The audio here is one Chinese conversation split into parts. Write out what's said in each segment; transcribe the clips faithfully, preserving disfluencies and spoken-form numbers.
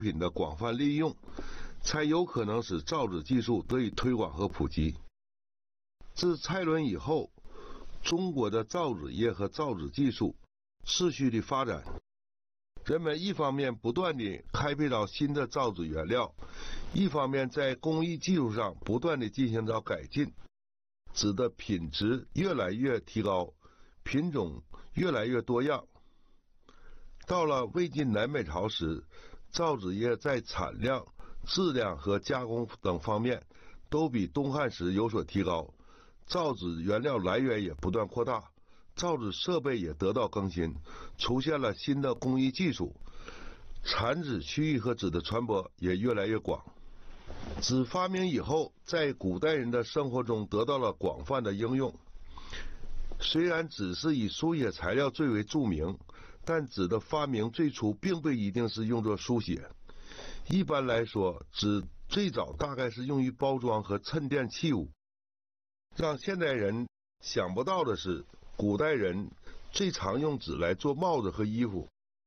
品的广泛利用，才有可能使造纸技术得以推广和普及。自蔡伦以后，中国的造纸业和造纸技术持续的发展，人们一方面不断地开辟到新的造纸原料，一方面在工艺技术上不断地进行着改进，纸的品质越来越提高，品种越来越多样。到了魏晋南北朝时，造纸业在产量、质量和加工等方面都比东汉时有所提高，造纸原料来源也不断扩大，造纸设备也得到更新，出现了新的工艺技术，产纸区域和纸的传播也越来越广。纸发明以后，在古代人的生活中得到了广泛的应用。虽然纸是以书写材料最为著名，但纸的发明最初并不一定是用作书写。一般来说，纸最早大概是用于包装和衬垫器物。让现代人想不到的是，古代人最常用纸来做帽子和衣服。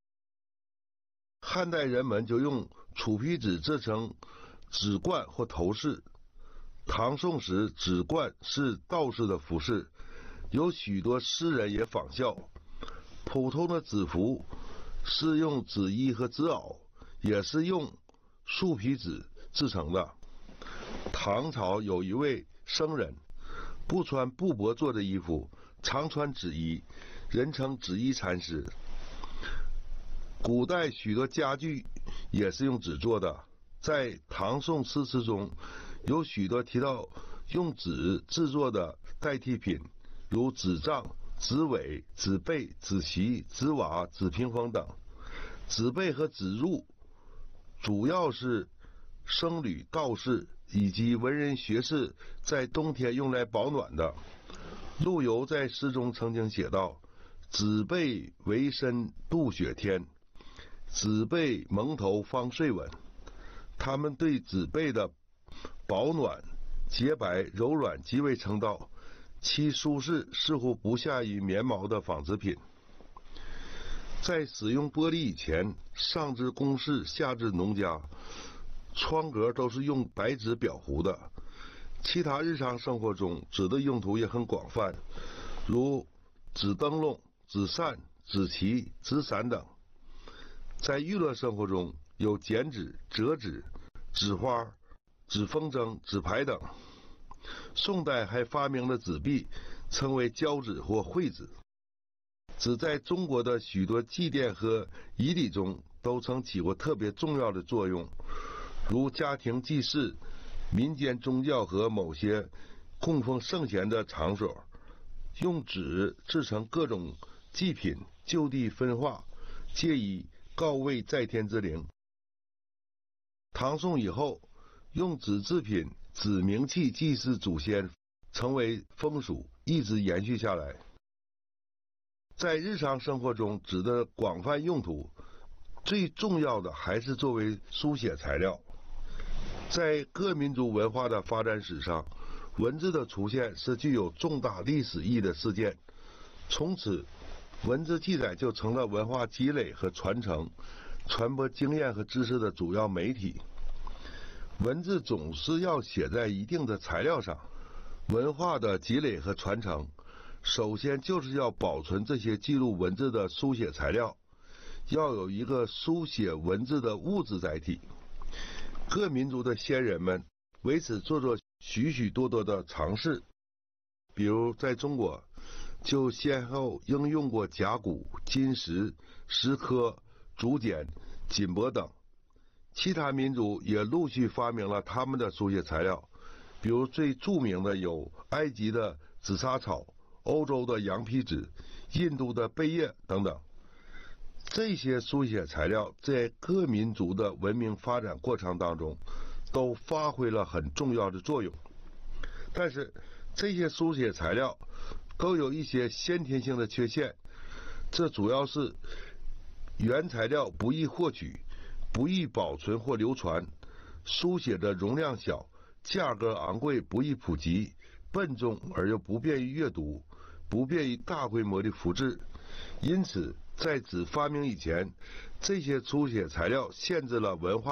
汉代人们就用楚皮纸制成纸冠或头饰。唐宋时，纸冠是道士的服饰，有许多诗人也仿效。普通的纸服是用纸衣和纸袄，也是用树皮纸制成的。唐朝有一位僧人，不穿布帛做的衣服，常穿纸衣，人称纸衣禅师。古代许多家具也是用纸做的，在唐宋诗词中有许多提到用纸制作的代替品，如纸帐、纸尾、纸被、纸席、纸瓦、纸屏风等。纸被和纸褥主要是僧侣、道士以及文人学士在冬天用来保暖的。陆游在诗中曾经写道：纸被围身度雪天，纸被蒙头方睡稳。他们对纸被的保暖、洁白、柔软极为称道，其舒适似乎不下于棉毛的纺织品。在使用玻璃以前，上至宫室，下至农家，窗格都是用白纸裱糊的。其他日常生活中，纸的用途也很广泛，如纸灯笼、纸扇、纸旗、纸伞等。在娱乐生活中，有剪纸、折纸、纸花、纸风筝、纸牌等。宋代还发明了纸币，称为交纸或会纸。纸在中国的许多祭奠和仪礼中都曾起过特别重要的作用，如家庭祭祀、民间宗教和某些供奉圣贤的场所，用纸制成各种祭品，就地分化，借以告慰在天之灵。唐宋以后，用纸制品、纸冥器祭祀祖先成为风俗，一直延续下来。在日常生活中，纸的广泛用途，最重要的还是作为书写材料。在各民族文化的发展史上，文字的出现是具有重大历史意义的事件。从此，文字记载就成了文化积累和传承、传播经验和知识的主要媒体。文字总是要写在一定的材料上，文化的积累和传承，首先就是要保存这些记录文字的书写材料，要有一个书写文字的物质载体。各民族的先人们为此做出许许多多的尝试，比如在中国就先后应用过甲骨、金石、石刻、竹简、锦帛等。其他民族也陆续发明了他们的书写材料，比如最著名的有埃及的紫砂草、欧洲的羊皮纸、印度的贝叶等等。这些书写材料在各民族的文明发展过程当中都发挥了很重要的作用。但是这些书写材料都有一些先天性的缺陷，这主要是原材料不易获取、不易保存或流传，书写的容量小，价格昂贵，不易普及，笨重而又不便于阅读，不便于大规模的复制。因此在纸发明以前，这些书写材料限制了文化